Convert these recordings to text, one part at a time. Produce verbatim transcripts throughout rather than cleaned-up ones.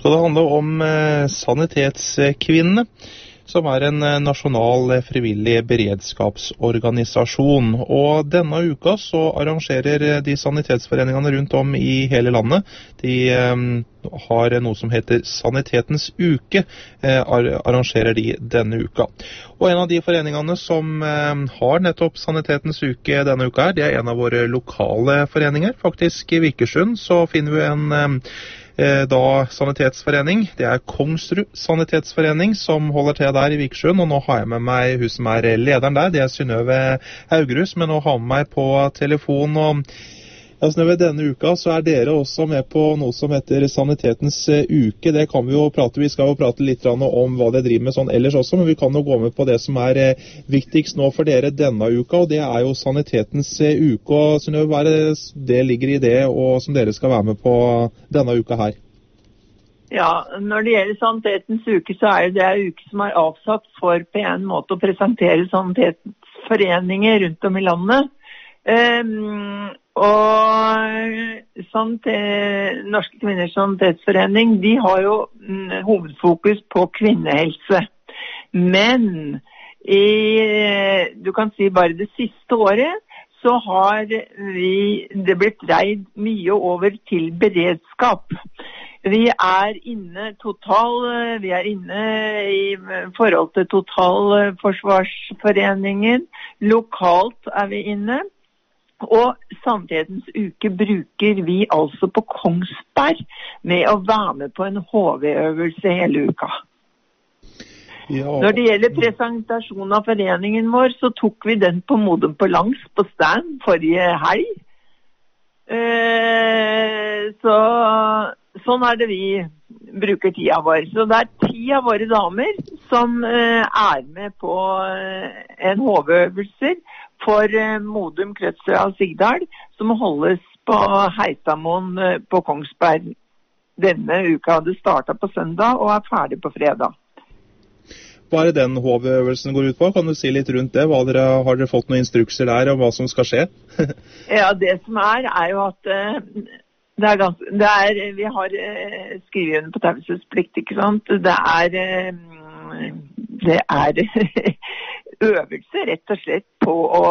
skal det handle om eh, Sanitetskvinnene, som er en eh, nasjonal eh, frivillig beredskapsorganisasjon. Og denne uka så arrangerer eh, de sanitetsforeningene rundt om i hele landet. De eh, har noe som heter Sanitetens uke, eh, ar arrangerer de denne uka. Og en av de foreningene som eh, har nettopp Sanitetens uke denne uka her, det er en av våre lokale foreninger. Faktisk i Vikersund så finner vi en eh, da sanitetsforening. Det er Kongsrud sanitetsforening som holder til der i Vikersund, og nå har jeg med meg hun som er lederen der, det er Synnøve Haugerus, men nå har jeg med meg på telefon, og ja, Synnøve, denne uka så er dere også med på noe som heter Sanitetens uke. Det kan vi jo prate, vi skal jo prate litt om hva det driver med sånn ellers også, men vi kan jo gå med på det som er viktigst nå for dere denne uka, og det er jo Sanitetens uke. Og Synnøve, hva er det det ligger i det, og som dere skal være med på denne uka her? Ja, når det gjelder Sanitetens uke, så er det en uke som er avsatt for på en måte å presentere sanitetsforeninger rundt om i landet. Um, og sanite- Norske Kvinners Sanitetsforening, de har jo mm, hovedfokus på kvinnehelse. Men i, du kan si bare det siste året, så har vi, det blitt dreid mye over til beredskap. Vi er inne total, vi er inne i forhold til Totalforsvarsforeningen. Lokalt er vi inne. Og Sanitetens uke bruker vi altså på Kongsberg med å være med på en H V-øvelse hele uka. Ja. Når det gjelder presentasjonen av foreningen vår, så tok vi den på Modum på Langs på stand forrige helg. Eh, så sånn er det vi bruker tida vår. Så det er ti av våre damer som eh, er med på eh, en H V-øvelser for eh, Modum, Krødsøy og Sigdal, som holdes på Heisamoen eh, på Kongsberg denne uka. Det startet på søndag og er ferdig på fredag. Hva er det den H V-øvelsen går ut på? Kan du si litt rundt det? Hva dere, har dere fått noen instrukser der om hva som skal skje? Ja, det som er, er jo at eh, det er ganske, det er, vi har eh, skrevet under på taushetsplikt, ikke sant? Det er, eh, det er øvelse rett og slett på å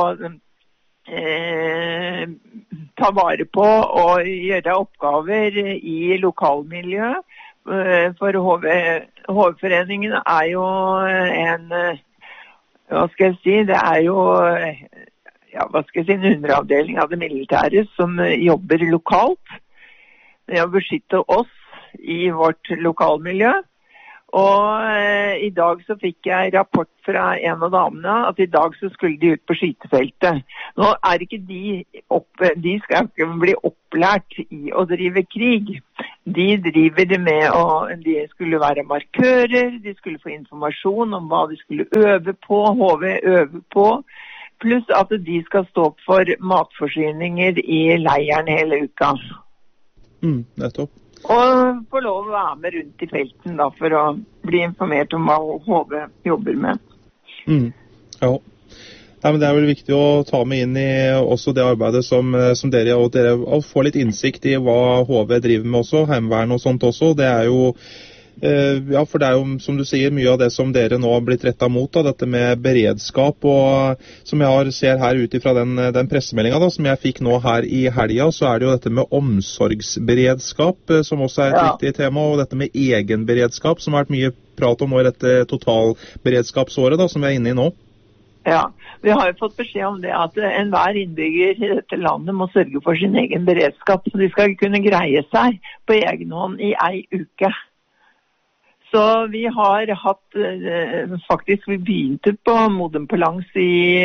eh, ta vare på og gjøre oppgaver i lokalmiljøet. For H V-foreningen er jo en, hva skal jeg si, det er jo, ja, hva skal jeg si, en underavdeling av det militære som jobber lokalt med å beskytte oss i vårt lokalmiljø. Og eh, i dag så fikk jeg rapport fra en av damene at i dag så skulle de ut på skytefeltet. Nå er ikke de opp, de skal ikke bli opplært i å drive krig. De driver med å, de skulle være markører, de skulle få informasjon om hva de skulle øve på, H V øve på, pluss at de skal stå opp for matforsyninger i leiren hele uka. Mm, nettopp. Og få lov å være med rundt i felten da, for å bli informert om hva H V jobber med. Mm, ja. Nei, men det er vel viktig å ta med inn i også det arbeidet som, som dere, og dere og få litt innsikt i hva H V driver med også, heimevern og sånt også. Det er jo, eh, ja, for det er jo, som du sier, mye av det som dere nå har blitt rettet mot, da, dette med beredskap, og som jeg har, ser her ut fra den, den pressemeldingen da, som jeg fikk nå her i helga, så er det jo dette med omsorgsberedskap, som også er et ja. viktig tema, og dette med egenberedskap, som har vært mye prat om nå i dette totalberedskapsåret da, som vi er inne i nå. Ja, vi har jo fått beskjed om det at enhver innbygger i dette landet må sørge for sin egen beredskap, så de skal kunne greie seg på egen hånd i ei uke. Så vi har hatt, faktisk vi begynte på Modum på Langs i,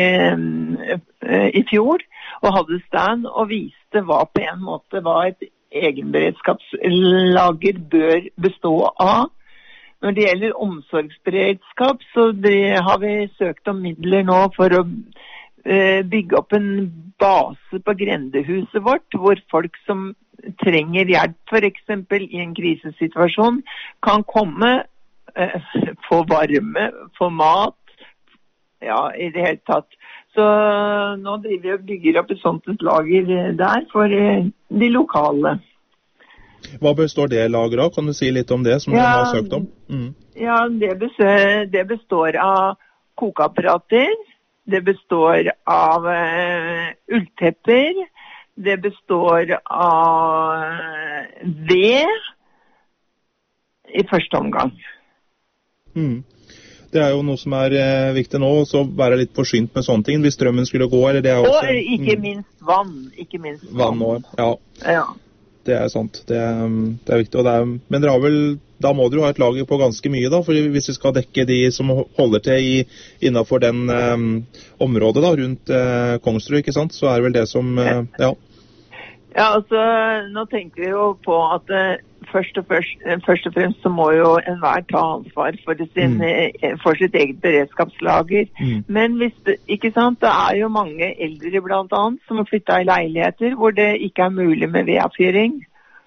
i fjor, og hadde stand og viste hva på en måte hva et egenberedskapslager bør bestå av. Når det gjelder omsorgsberedskap, så det har vi søkt om midler nå for å eh, bygge opp en base på grendehuset vårt, hvor folk som trenger hjelp, for eksempel i en krisesituasjon, kan komme, eh, få varme, få mat, ja, i det hele tatt. Så nå driver vi og bygger opp et sånt et lager der for eh, de lokale. Hva består det lageret av? Kan du si litt om det, som ja, du har søkt om? Mm. Ja, det består, det består av kokeapparater, det består av uh, ulltepper, det består av ved i første omgang. Mm. Det er jo noe som er eh, viktig nå, så være litt forsynt med sånne ting, hvis strømmen skulle gå, eller det er også... Og ikke minst vann, ikke minst vann. Vann også, ja. Ja. Det er sant, det, det er viktig, og det er, men dere har vel, da må dere jo ha et lager på ganske mye da, for hvis vi skal dekke de som holder til i, innenfor den um, området da, rundt uh, Kongsrud, ikke sant, så er det vel det som, uh, ja. Ja, altså, nå tenker vi jo på at uh, først, og først, først og fremst så må jo enhver ta ansvar for, sin, mm. for sitt eget beredskapslager. Mm. Men hvis det, ikke sant, det er jo mange eldre blant annet som har flyttet i leiligheter hvor det ikke er mulig med vedfyring.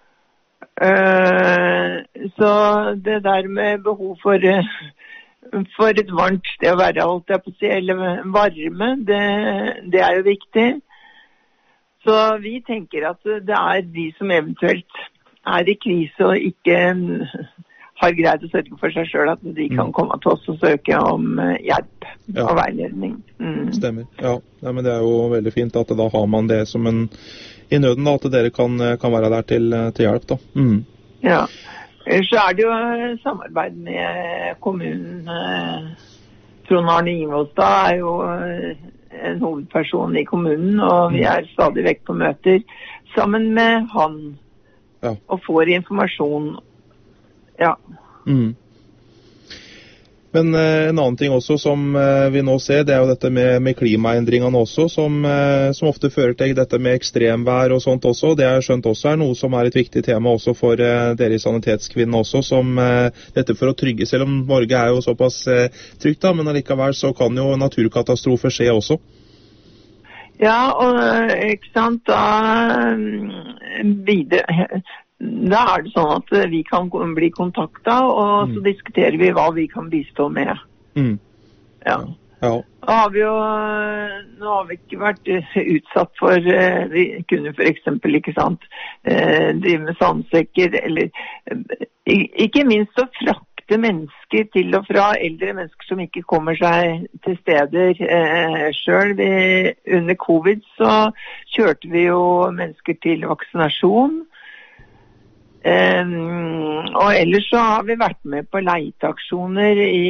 Uh, så det der med behov for, uh, for et varmt sted å være, alt jeg på å si, eller varme, det, det er jo viktig. Så vi tenker at det er de som eventuelt er i krise og ikke har greid å sørge for seg selv, at de kan komme til oss og søke om hjelp ja. Og veiledning. Mm. Stemmer, ja. ja. Men det er jo veldig fint at da har man det som en i nøden, da, at dere kan, kan være der til, til hjelp. Da. Mm. Ja, så er det jo samarbeid med kommunen. Trond Arne Ingvoldstad er jo en hovedperson i kommunen, og vi er stadig vekk på møter sammen med han, ja. Og får informasjon, ja. Mm. Men eh, en annen ting også som eh, vi nå ser, det er jo dette med, med klimaendringene også, som, eh, som ofte fører til dette med ekstremvær og sånt også. Det er skjønt også er noe som er et viktig tema også for eh, dere i Sanitetskvinnen også, som eh, dette for å trygge, selv om Norge er jo såpass eh, trygt da, men allikevel så kan jo naturkatastrofer skje også. Ja, og ikke sant, da videre... Da er det sånn at vi kan bli kontaktet, og mm. så diskuterer vi hva vi kan bistå med. Mm. Ja. Ja. Nå har vi jo, nå har vi ikke vært utsatt for, vi kunne for eksempel, ikke sant, drive med sandsekker, eller ikke minst å frakte mennesker til og fra, eldre mennesker som ikke kommer seg til steder eh, selv. Vi, under covid så kjørte vi jo mennesker til vaksinasjon. Um, og ellers så har vi vært med på leiteaksjoner i,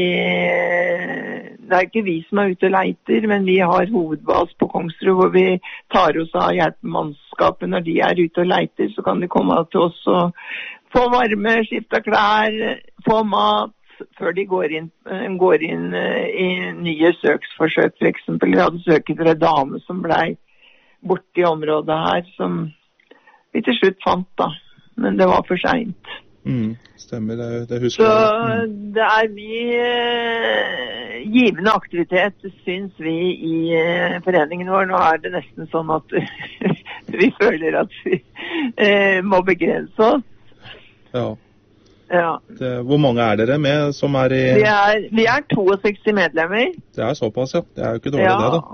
det er ikke vi som er ute og leiter, men vi har hovedbas på Kongsrud hvor vi tar oss av hjelpemannskapet. Når de er ute og leiter, så kan de komme til oss og få varme, skifte klær, få mat før de går inn, går inn i nye søksforsøk. For eksempel, vi hadde søket for en dame som ble borte i området her, som vi til slutt fant da. Men det var for sent. Mm, stemmer, det, det husker jeg. Så mm. det er mye eh, givende aktivitet, synes vi, i eh, foreningen vår. Nå er det nesten sånn at vi føler at vi eh, må begrense oss. Ja. Ja. Det, hvor mange er dere med som er i... Vi er, vi er seksogto medlemmer. Det er såpass, ja. Det er jo ikke dårlig ja, det, da.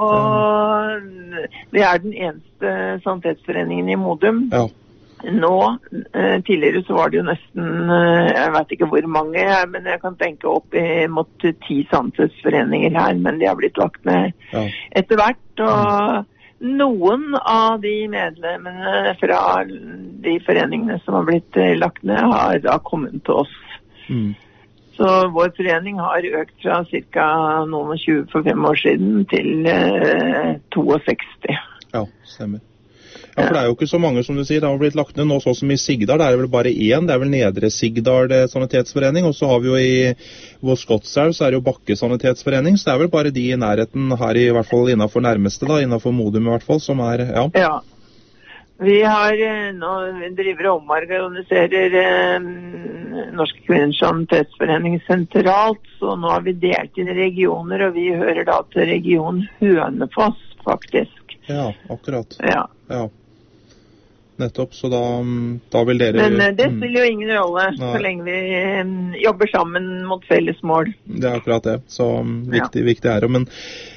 Og vi er den eneste sanitetsforeningen i Modum. Ja. Nå, eh, tidligere så var det jo nesten, eh, jeg vet ikke hvor mange, men jeg kan tenke opp i mot ti sannhetsforeninger her, men de har blitt lagt ned ja. Etter hvert, og mm. noen av de medlemmene fra de foreningene som har blitt eh, lagt ned, har da kommet til oss. Mm. Så vår forening har økt fra cirka noen og tjue for fem år siden til eh, seksogto. Ja, stemmer. Ja, for det er jo ikke så mange, som du sier, det har blitt lagt ned nå, sånn som i Sigdal, det er vel bare én, det er vel Nedre Sigdal sanitetsforening, og så har vi jo i vår Skotselv, så er det jo Bakke sanitetsforening, så det er vel bare de i nærheten her, i hvert fall innenfor nærmeste da, innenfor Modum i hvert fall, som er, ja. Ja, vi har, nå vi driver og omorganiserer eh, Norske Kvinners sanitetsforening sentralt, så nå har vi delt inn regioner, og vi hører da til region Hønefoss, faktisk. Ja, akkurat. Ja. Ja. Nettopp, så da, da vil dere... Men det spiller jo ingen rolle, Nei. Så lenge vi jobber sammen mot felles mål. Det er akkurat det, så viktig, ja. viktig er det. Men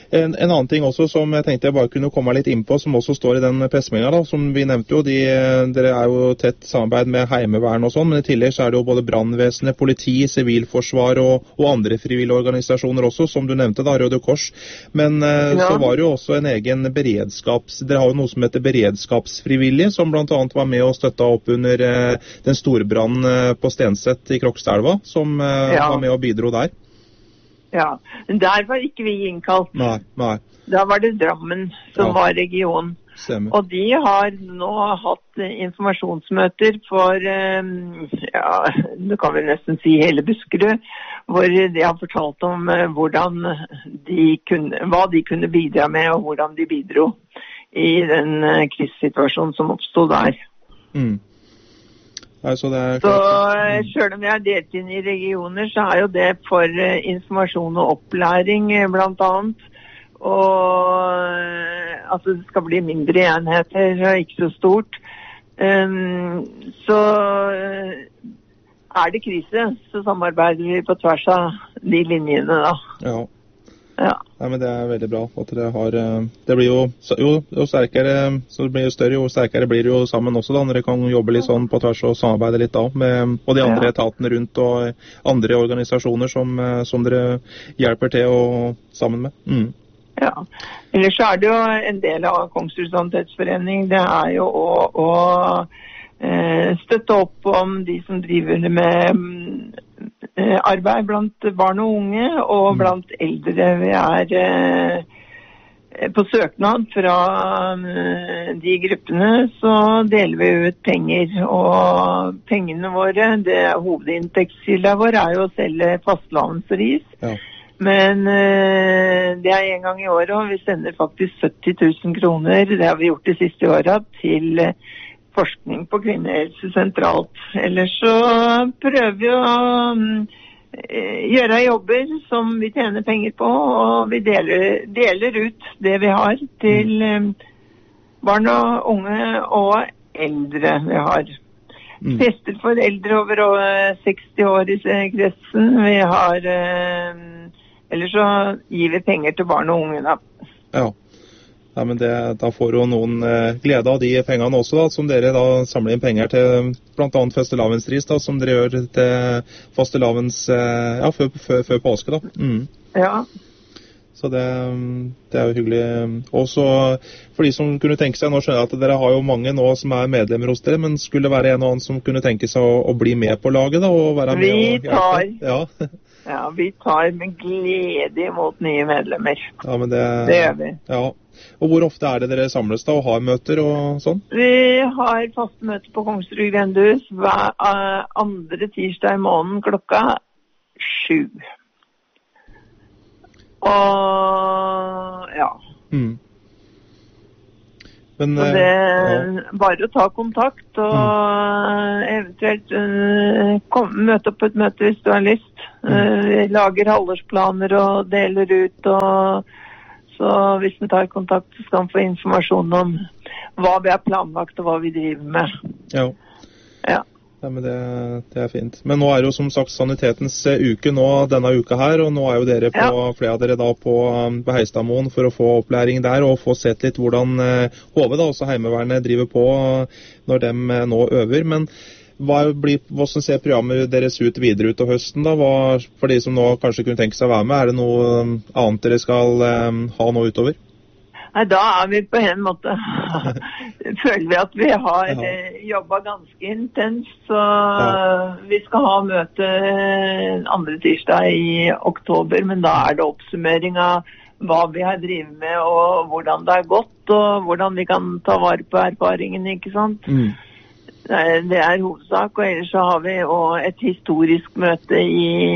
En, en annen ting også som jeg tenkte jeg bare kunne komme litt inn på, som også står i den pressemeldingen da, som vi nevnte jo, de, dere er jo tett samarbeid med heimevern og sånn, men i tillegg så er det jo både brannvesenet, politi, sivilforsvar og, og andre frivillige organisasjoner også, som du nevnte da, Røde Kors. Men eh, ja. så var det jo også en egen beredskaps, dere har jo noe som heter beredskapsfrivillige, som blant annet var med og støtta opp under eh, den store brannen eh, på Stenseth i Krokstadelva, som eh, ja. var med og bidro der. Ja, men der var ikke vi innkalt. Nei, nei. Da var det Drammen som ja. var region. Stemmer. Og de har nå hatt informasjonsmøter for, ja, du kan vel nesten si hele Buskerud, hvor de har fortalt om hvordan de kunne, hva de kunne bidra med, og hvordan de bidro i den krisesituasjonen som oppstod der. Mm. Nei, så det er så selv om jeg er delt inn i regioner, så er jo det for informasjon og opplæring blant annet, og at det skal bli mindre enheter og ikke så stort. Um, så er det krise, så samarbeider vi på tvers av de linjene da. Ja. Ja. Nei, men det er veldig bra at dere har, det blir jo, jo, jo sterkere, så det blir jo større, jo sterkere blir det jo sammen også da, når dere kan jobbe litt sånn på tvers og samarbeide litt da, med, og de andre ja. etatene rundt og andre organisasjoner som, som dere hjelper til og sammen med. Mm. Ja, ellers så er det jo en del av Kongsrud Sanitetsforening, det er jo å, å eh, støtte opp om de som driver med arbeid blant barn og unge og blant eldre. Vi er eh, på søknad fra eh, de gruppene, så deler vi ut penger. Og pengene våre, det hovedinntektskilden vår er jo å selge fastlandsris. Ja. Men eh, det er en gang i året, og vi sender faktisk sytti tusen kroner, det har vi gjort de siste årene, til eh, forskning på kvinnehelse sentralt. Ellers så prøver vi å um, gjøre jobber som vi tjener penger på, og vi deler, deler ut det vi har til um, barn og unge og eldre vi har. Mm. Fester for eldre over seksti år i kretsen. Vi har, um, ellers så gir vi penger til barn og unge da. Ja. Ja, men det, da får jo noen eh, glede av de pengene også da, som dere da samler inn penger til blant annet fastelavnsris da, som dere gjør til fastelavns, eh, ja, før, før, før påske da. Mm. Ja. Så det, det er jo hyggelig. Også for de som kunne tenke seg, nå skjønner jeg at dere har jo mange nå som er medlemmer hos dere, men skulle det være en og annen som kunne tenke seg å, å bli med på laget da, og være med vi og hjelpe? Tar. Ja. Ja, vi tar med glede imot nye medlemmer. Ja, men det, det gjør vi. Ja. Og hvor ofte er det dere samles da og har møter og sånn? Vi har faste møter på Kongsrud Grendehus hver uh, andre tirsdag i måneden klokka sju. Og ja. Mm. Men, så det er ja. bare å ta kontakt og mm. eventuelt uh, kom, møte opp på et møte hvis du har lyst. Mm. Uh, vi lager halvårsplaner og deler ut, og så hvis vi tar kontakt så skal vi få informasjon om hva vi har planlagt og hva vi driver med. Ja. Ja. Ja, men det, det er fint. Men nå er jo som sagt sanitetens uke nå denne uka her, og nå er jo dere på, ja. flere av dere da på Beheistadmoen for å få opplæring der, og få sett litt hvordan H V da, også heimevernet driver på når de nå øver. Men hva blir, hvordan ser programmet deres ut videre ut av høsten da? Hva, for de som nå kanskje kunne tenke seg å være med, er det noe annet dere skal um, ha nå utover? Nei, da er vi på en måte, føler vi at vi har ja. jobbet ganske intenst, så ja. vi skal ha møte andre tirsdag i oktober, men da er det oppsummering av hva vi har drivet med, og hvordan det har gått, og hvordan vi kan ta vare på erfaringene, ikke sant? Mm. Det er hovedsak, og ellers så har vi også et historisk møte i,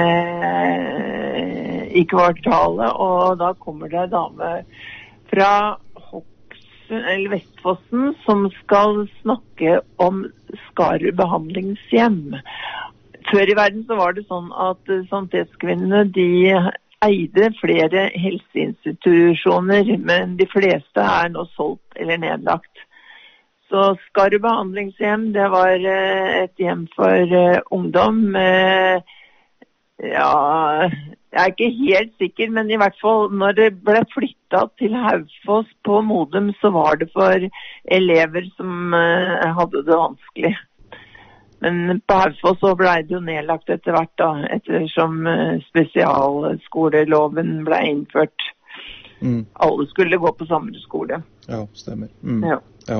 i kvartalet, og da kommer det en dame fra Hokksund, eller Vestfossen, som skal snakke om Skarud behandlingshjem. Før i verden så var det sånn at sanitetskvinnene, de eide flere helseinstitusjoner, men de fleste er nå solgt eller nedlagt. Så Skarud behandlingshjem, det var et hjem for uh, ungdom med ja, Jeg er ikke helt sikker, men i hvert fall når det ble flyttet til Haufoss på Modum, så var det for elever som uh, hadde det vanskelig. Men på Haufoss så ble det jo nedlagt etter hvert da, ettersom uh, spesialskoleloven ble innført. Mm. Alle skulle gå på samme skole. Ja, stemmer. Mm. Ja. Ja.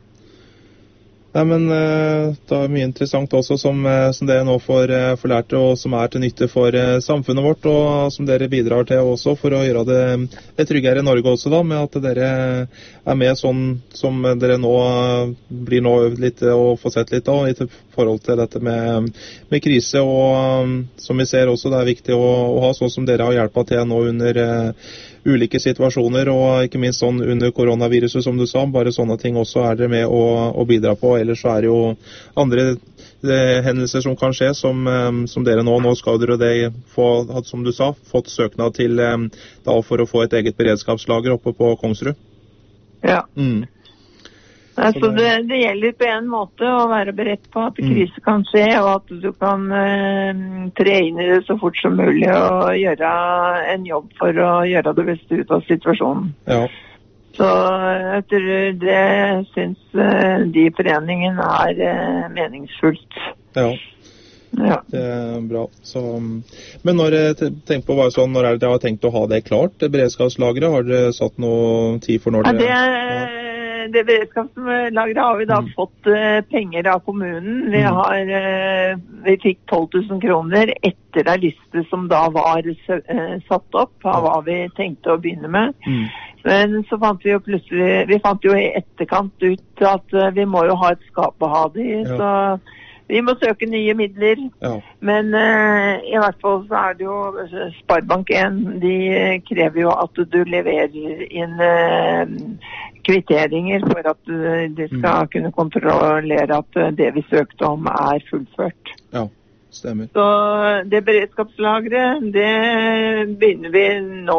Nei, men det er mye interessant også som, som dere nå får, får lært, og som er til nytte for samfunnet vårt, og som dere bidrar til også for å gjøre det, det tryggere i Norge også da, med at dere er med sånn som dere nå blir nå øvd litt og får sett litt da, i forhold til dette med, med krise, og som vi ser også det er viktig å, å ha sånn som dere har hjulpet til nå under ulike situasjoner, og ikke minst sånn under koronaviruset, som du sa. Bare sånne ting også er dere med å, å bidra på. Ellers så er det jo andre det, hendelser som kan skje, som, som dere nå. Nå skal dere det få, som du sa, fått søknad til da for å få et eget beredskapslager oppe på Kongsrud. Ja. Mm. Altså det, det gjelder på en måte å være beredt på at krise kan skje, og at du kan uh, tre inn i det så fort som mulig og gjøre en jobb for å gjøre det beste ut av situasjonen. Ja. Så etter det synes uh, de foreningen er uh, meningsfullt. Ja. Ja. Det er bra. Så, men når tenk på hva sånn, når er det dere har tenkt å ha det klart, det beredskapslageret? Har dere satt noe tid for når ja, det... det ja. Det beredskapslageret har vi da mm. fått uh, penger av kommunen. Vi, har, uh, vi fikk tolv tusen kroner etter ei liste som da var uh, satt opp av hva vi tenkte å begynne med. Mm. Men så fant vi jo plutselig, vi fant jo i etterkant ut at uh, vi må jo ha et skap å ha det i, ja. Så vi må søke nye midler. Ja. Men uh, i hvert fall så er det jo Sparebank en, de krever jo at du leverer inn uh, kvitteringer for at de skal kunne kontrollere at det vi søkte om er fullført. Ja, stemmer. Så det beredskapslageret, det begynner vi nå,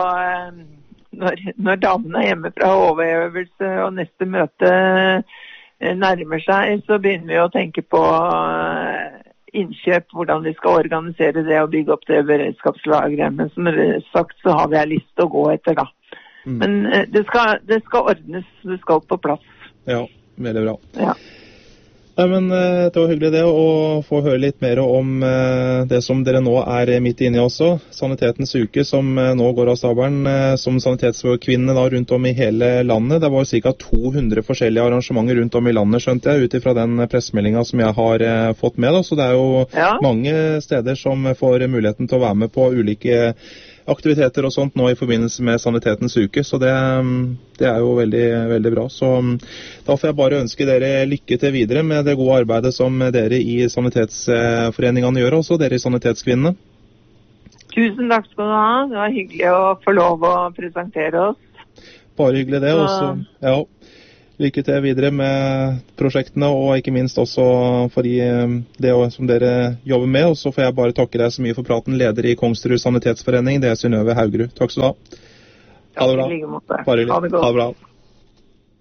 når, når damene er hjemme fra overøvelse og neste møte nærmer seg, så begynner vi å tenke på innkjøp, hvordan vi skal organisere det og bygge opp det beredskapslageret. Men som sagt så har vi en liste å gå etter da. Mm. Men det skal, det skal ordnes, det skal på plass. Ja, veldig bra. Ja. Nei, men det var hyggelig det å få høre litt mer om det som dere nå er midt inne i også. Sanitetens uke som nå går av stabelen som sanitetskvinne da rundt om i hele landet. Det var jo ca. to hundre forskjellige arrangementer rundt om i landet, skjønte jeg, ut ifra den pressemeldingen som jeg har fått med. Da. Så det er jo ja. mange steder som får muligheten til å være med på ulike aktiviteter og sånt nå i forbindelse med Sanitetens uke, så det, det er jo veldig, veldig bra. Så da får jeg bare ønske dere lykke til videre med det gode arbeidet som dere i sanitetsforeningene gjør, også dere i Sanitetskvinnene. Tusen takk skal du ha. Det var hyggelig å få lov å presentere oss. Bare hyggelig det. Også, ja, lykke til videre med prosjektene, og ikke minst også for det som dere jobber med. Og så får jeg bare takke deg så mye for praten, leder i Kongsrud Sanitetsforening. Det er Synnøve Haugerud. Takk skal du ha. Ha det bra. Ja, i like måte. Bare, ha det godt. Ha det bra.